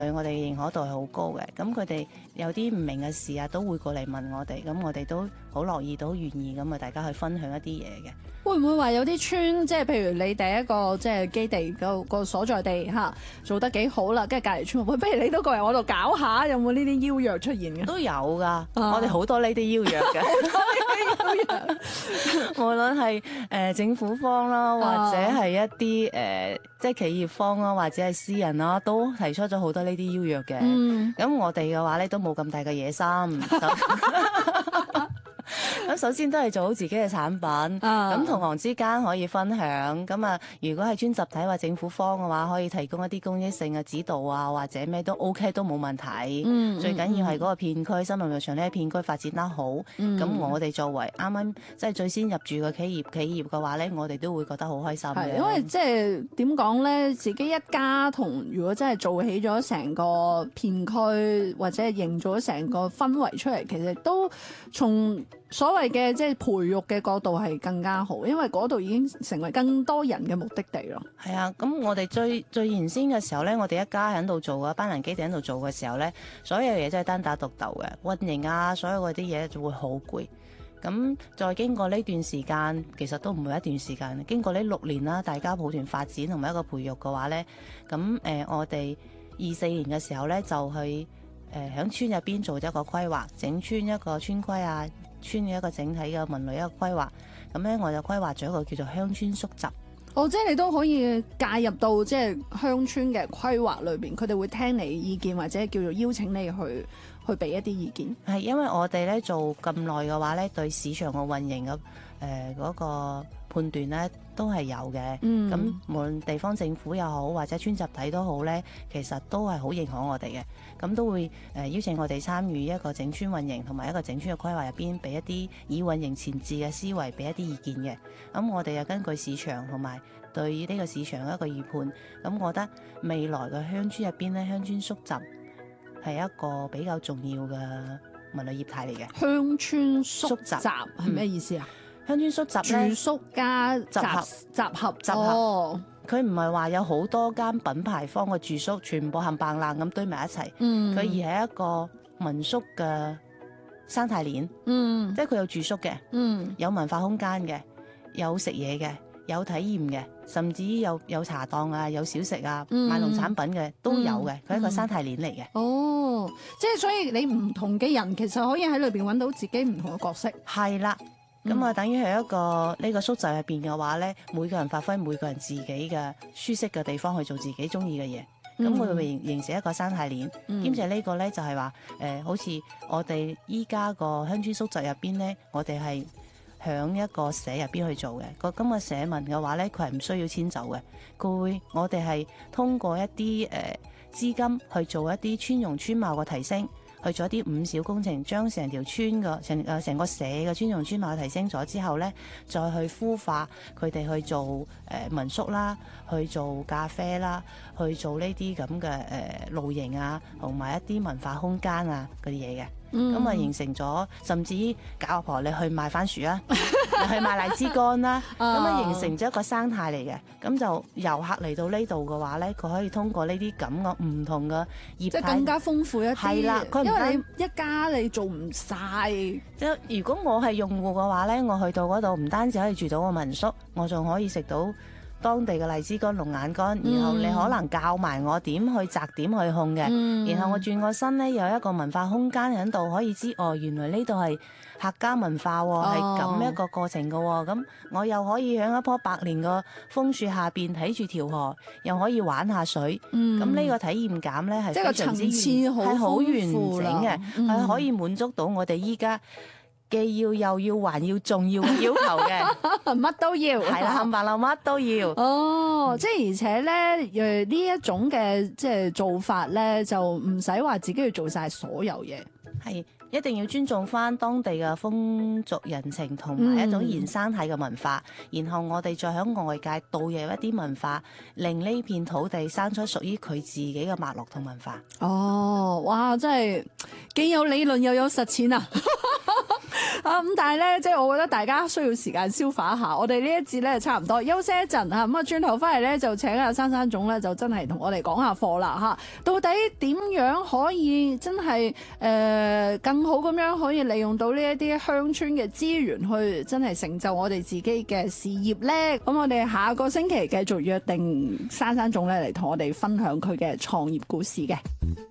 我哋認可度係好高嘅。咁佢哋有啲唔明嘅事啊，都會過嚟問我哋，咁我哋都好樂意，都願意咁啊，大家去分享一啲嘢嘅。 會唔會話有啲村，即係譬如你第一個即係基地個所在地嚇做得幾好啦，跟住隔離村，喂，不如你都過嚟我度搞下，有冇呢啲邀約出現嘅？ 都有㗎，我哋好多呢啲邀約嘅。無論係政府方啦，或者係一啲即係企業方啦，或者係私人啦，都提出咗好多呢啲邀約嘅。咁我哋嘅話咧都冇咁大嘅野心。咁首先都係做好自己嘅產品，咁同行之間可以分享。咁啊，如果係專集體或政府方嘅話，可以提供一啲公益性嘅指導啊，或者咩都 OK 都冇問題。最緊要係嗰個片區森林牧場呢個片區發展得好。咁我哋作為啱啱即係最先入駐嘅企業嘅話咧，我哋都會覺得好開心嘅。 因為即係點講咧，自己一家同如果真係做起咗成個片區，或者係營造咗成個氛圍出嚟，其實都從所謂嘅即係培育嘅角度係更加好，因為嗰度已經成為更多人嘅目的地咯。 係啊，咁我哋最原先嘅時候咧，我哋一家喺度做啊，班人基地喺度做嘅時候咧，所有嘢真係單打獨鬥嘅，運營啊，所有嗰啲嘢就會好攰。咁再經過呢段時間，其實都唔係一段時間，經過呢6年啦，大家抱團發展同埋一個培育嘅話咧，咁我哋24年嘅時候咧就去喺村入邊做咗一個規劃，整村一個村規啊。村嘅一個整體嘅文旅一個規劃，咁咧我就規劃咗一個叫做鄉村宿集。 即係你都可以介入到即係鄉村嘅規劃裏邊，佢哋會聽你意見，或者叫做邀請你去俾一啲意見。 係因為我哋咧做咁耐嘅話咧，對市場嘅運營嘅嗰個判斷咧都係有嘅。咁無論地方政府又好，或者村集體都好咧，其實都係好認可我哋嘅。咁都會邀請我哋參與一個整村運營同埋一個整村嘅規劃入邊，俾一啲以運營前置嘅思維，俾一啲意見嘅。咁我哋又根據市場同埋對呢個市場嘅一個預判，咁我覺得未來嘅鄉村入邊咧，鄉村宿集係一個比較重要嘅文旅業態嚟嘅。 鄉村宿集係咩意思啊？ 鄉村宿集咧， 住宿加集合。 佢唔係話有好多間品牌方嘅住宿，全部冚唪唥咁堆埋一齊。佢而係一個民宿嘅生態鏈。即係佢有住宿嘅，有文化空間嘅，有食嘢嘅，有體驗嘅，甚至有茶檔啊，有小食啊，賣農產品嘅都有嘅。佢係一個生態鏈嚟嘅。 即係所以你唔同嘅人其實可以喺裏邊揾到自己唔同嘅角色。 係啦。咁啊，等於係一個呢個宿集入邊嘅話咧，每個人發揮每個人自己嘅舒適嘅地方去做自己中意嘅嘢，咁會形成一個生態鏈。兼且呢個咧就係話好似我哋依家個鄉村宿集入邊咧，我哋係響一個社入邊去做嘅。咁個社民嘅話咧，佢係唔需要遷走嘅，我哋係通過一啲資金去做一啲村容村貌嘅提升。去做一啲5小工程，將成條村嘅成個社嘅村容村貌提升咗之後咧，再去孵化佢哋去做民宿啦，去做咖啡啦，去做呢啲咁嘅露營啊，同埋一啲文化空間啊嗰啲嘢嘅。咁啊形成咗，甚至搞阿婆你去賣番薯啊，你去賣荔枝乾啦，咁啊形成咗一個生態嚟嘅。咁就遊客嚟到呢度嘅話咧，佢可以通過呢啲咁嘅唔同嘅業態， 即係更加豐富一啲。 係啦， 因為你一家你做唔晒。 即係如果我係用戶嘅話咧，我去到嗰度唔單止可以住到個民宿，我仲可以食到當地嘅荔枝乾、龍眼乾，然後你可能教埋我點去摘、點去控嘅，然後我轉個身咧有一個文化空間喺度，可以知原來呢度係客家文化喎，係咁一個過程嘅喎，咁我又可以喺一棵百年嘅楓樹下邊睇住條河，又可以玩下水，咁呢個體驗感咧係非常之係好完整嘅，係可以滿足到我哋依家既要又要還要仲要嘅要求嘅， 乜都要， 係啦，冚唪唥乜都要。 即係而且咧，呢一種嘅即係做法咧，就唔使話自己去做晒所有嘢， 係一定要尊重翻當地嘅風俗人情同埋一種原生態嘅文化，然後我哋再喺外界導入一啲文化，令呢片土地生出屬於佢自己嘅脈絡同文化。 哇！真係既有理論又有實踐啊！ 咁但係咧，即係我覺得大家需要時間消化一下。我哋呢一節咧差唔多休息一陣嚇，咁啊轉頭翻嚟咧就請阿珊珊總咧就真係同我哋講下課啦嚇。到底點樣可以真係更好咁樣可以利用到呢一啲鄉村嘅資源去真係成就我哋自己嘅事業咧？咁我哋下個星期繼續約定珊珊總咧嚟同我哋分享佢嘅創業故事嘅。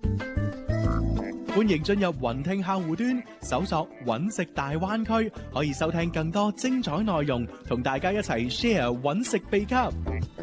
歡迎進入雲聽客戶端，搜索揾食大灣區，可以收聽更多精彩內容，同大家一齊 share 揾食秘笈。